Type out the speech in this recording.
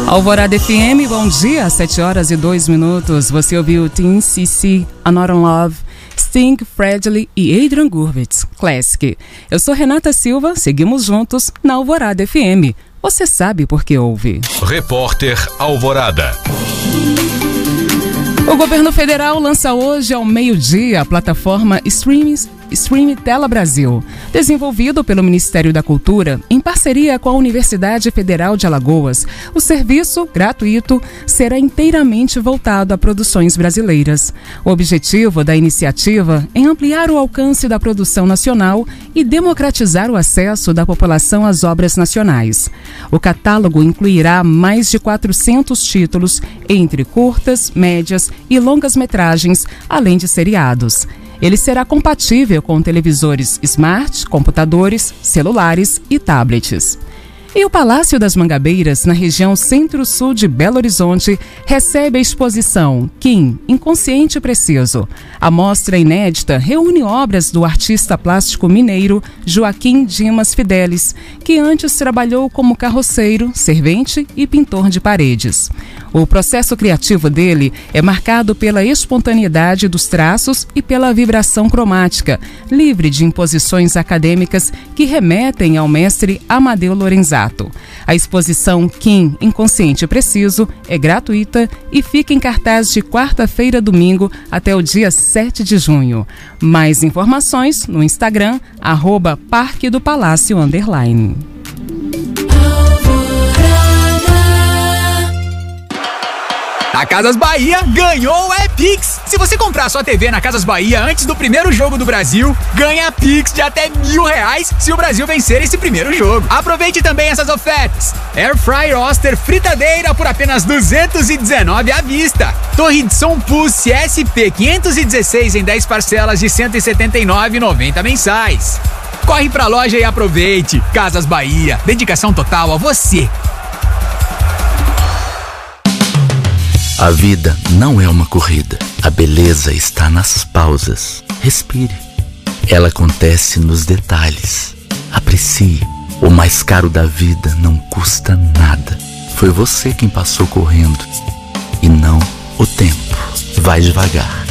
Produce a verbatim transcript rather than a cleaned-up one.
Alvorada F M, bom dia, sete horas e dois minutos. Você ouviu Tim C C, Another Love, Sting, Fredly e Adrian Gurvitz, Classic. Eu sou Renata Silva, seguimos juntos na Alvorada F M. Você sabe por que ouve. Repórter Alvorada. O governo federal lança hoje ao meio-dia a plataforma Stream, Stream Tela Brasil, desenvolvido pelo Ministério da Cultura em parceria com a Universidade Federal de Alagoas. O serviço, gratuito, será inteiramente voltado a produções brasileiras. O objetivo da iniciativa é ampliar o alcance da produção nacional e democratizar o acesso da população às obras nacionais. O catálogo incluirá mais de quatrocentos títulos, entre curtas, médias e longas-metragens, além de seriados. Ele será compatível com televisores smart, computadores, celulares e tablets. E o Palácio das Mangabeiras, na região centro-sul de Belo Horizonte, recebe a exposição Kim, Inconsciente Preciso. A mostra inédita reúne obras do artista plástico mineiro Joaquim Dimas Fidelis, que antes trabalhou como carroceiro, servente e pintor de paredes. O processo criativo dele é marcado pela espontaneidade dos traços e pela vibração cromática, livre de imposições acadêmicas que remetem ao mestre Amadeu Lorenzato. A exposição Kim, Inconsciente Preciso é gratuita e fica em cartaz de quarta-feira a domingo até o dia sete de junho. Mais informações no Instagram, arroba Parque do Palácio Underline. A Casas Bahia ganhou o iPix. Se você comprar sua T V na Casas Bahia antes do primeiro jogo do Brasil, ganha Pix de até mil reais se o Brasil vencer esse primeiro jogo. Aproveite também essas ofertas. Air Fryer Oster fritadeira por apenas duzentos e dezenove reais à vista. Torre de som Pulse S P quinhentos e dezesseis em dez parcelas de cento e setenta e nove reais e noventa centavos mensais. Corre pra loja e aproveite. Casas Bahia, dedicação total a você. A vida não é uma corrida. A beleza está nas pausas. Respire. Ela acontece nos detalhes. Aprecie. O mais caro da vida não custa nada. Foi você quem passou correndo e não o tempo. Vai devagar.